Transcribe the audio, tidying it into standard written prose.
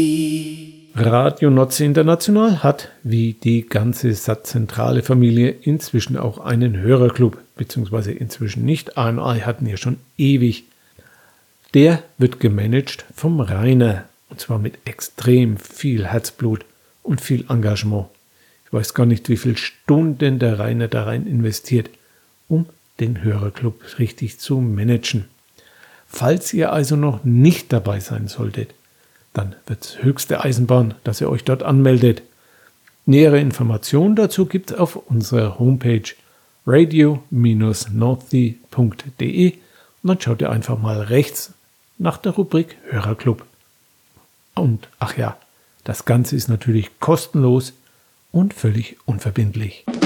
Radio Nordsee International hat, wie die ganze Satzzentrale Familie, inzwischen auch einen Hörerclub, beziehungsweise inzwischen nicht. ANA hatten ja schon ewig. Der wird gemanagt vom Rainer, und zwar mit extrem viel Herzblut und viel Engagement. Ich weiß gar nicht, wie viele Stunden der Rainer da rein investiert, um den Hörerclub richtig zu managen. Falls ihr also noch nicht dabei sein solltet, dann wird es höchste Eisenbahn, dass ihr euch dort anmeldet. Nähere Informationen dazu gibt es auf unserer Homepage radio-nordsee.de und dann schaut ihr einfach mal rechts nach der Rubrik Hörerclub. Und ach ja, das Ganze ist natürlich kostenlos und völlig unverbindlich.